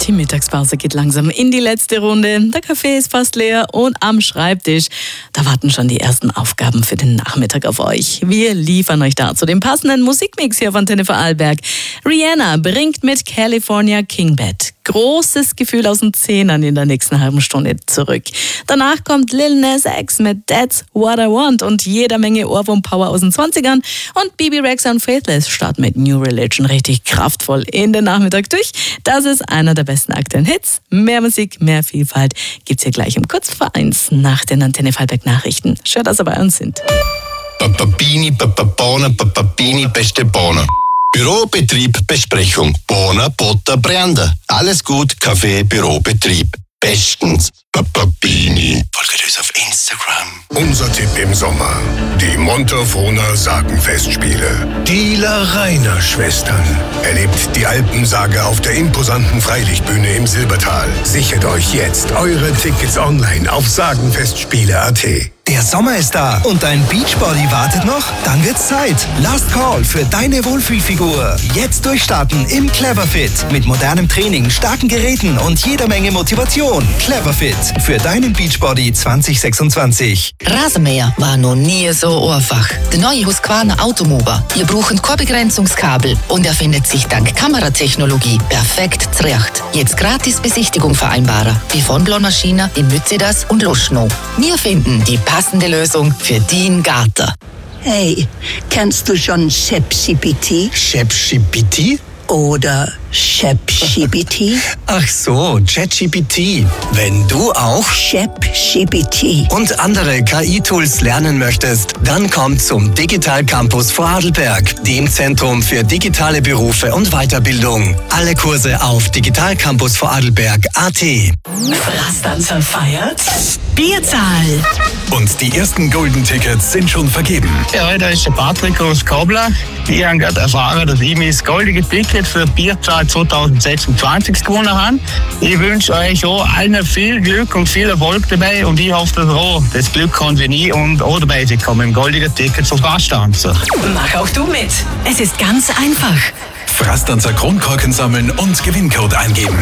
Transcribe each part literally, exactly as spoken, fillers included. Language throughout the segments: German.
Die Mittagspause geht langsam in die letzte Runde. Der Kaffee ist fast leer und am Schreibtisch, da warten schon die ersten Aufgaben für den Nachmittag auf euch. Wir liefern euch dazu den passenden Musikmix hier von Antenne Vorarlberg. Rihanna bringt mit California King Bed großes Gefühl aus den Zehnern in der nächsten halben Stunde zurück. Danach kommt Lil Nas X mit That's What I Want und jeder Menge Ohrwurm-Power aus den zwanzigern. Und Bibi Rexa und Faithless starten mit New Religion richtig kraftvoll in den Nachmittag durch. Das ist einer der besten aktuellen Hits. Mehr Musik, mehr Vielfalt gibt's hier gleich um kurz vor eins nach den Antenne Vorarlberg Nachrichten. Schön, dass ihr bei uns sind. Papabini, Papabona, Papabini, beste Bohne. Bürobetrieb, Besprechung. Bohne, Butter, Brände. Alles gut, Kaffee, Bürobetrieb. Bestens. Papabini. Folgt uns auf Instagram. Unser Tipp im Sommer. Die Montafona Sagenfestspiele. Die Larrainer Schwestern. Erlebt die Alpensage auf der imposanten Freilichtbühne im Silbertal. Sichert euch jetzt eure Tickets online auf sagenfestspiele punkt at. Der Sommer ist da und dein Beachbody wartet noch? Dann wird's Zeit. Last Call für deine Wohlfühlfigur. Jetzt durchstarten im Cleverfit. Mit modernem Training, starken Geräten und jeder Menge Motivation. Cleverfit für deinen Beachbody zwanzig sechsundzwanzig. Rasenmäher war noch nie so einfach. Der neue Husqvarna Automower. Ihr braucht kein Begrenzungskabel und er findet sich dank Kameratechnologie perfekt zurecht. Jetzt gratis Besichtigung vereinbaren. Wie von Blonmaschine in Mützidas und Luschnow. Wir finden die passende Lösung für deinen Garten. Hey, kennst du schon ChatGPT? ChatGPT? Oder ChatGPT? Ach so, ChatGPT. Wenn du auch ChatGPT. und andere K I-Tools lernen möchtest, dann komm zum Digital Campus Vorarlberg, dem Zentrum für digitale Berufe und Weiterbildung. Alle Kurse auf digital campus vorarlberg punkt at. Rastanzer feiert Bierzahl. Und die ersten Golden Tickets sind schon vergeben. Ja, heute ist der Patrick aus Kobler. Ich habe gerade erfahren, dass ich mir das goldige Ticket für Bierzahl zwanzig sechsundzwanzig gewonnen habe. Ich wünsche euch auch allen viel Glück und viel Erfolg dabei und ich hoffe, dass ihr auch das Glück habt wie ich und auch dabei kommen im goldigen Ticket zum Rastanzer. Mach auch du mit. Es ist ganz einfach. Frastanzer Kronkorken sammeln und Gewinncode eingeben.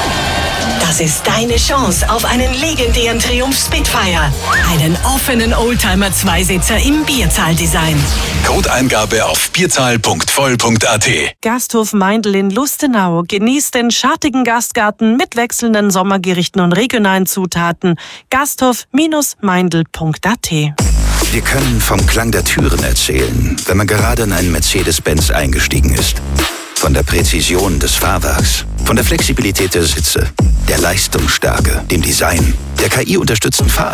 Das ist deine Chance auf einen legendären Triumph Spitfire. Einen offenen Oldtimer-Zweisitzer im Bierzahl-Design. Codeingabe auf bierzahl punkt voll punkt at. Gasthof Meindl in Lustenau genießt den schattigen Gastgarten mit wechselnden Sommergerichten und regionalen Zutaten. Gasthof Meindl punkt at. Wir können vom Klang der Türen erzählen, wenn man gerade in einen Mercedes-Benz eingestiegen ist. Von der Präzision des Fahrwerks, von der Flexibilität der Sitze, der Leistungsstärke, dem Design, der K I-unterstützten Fahr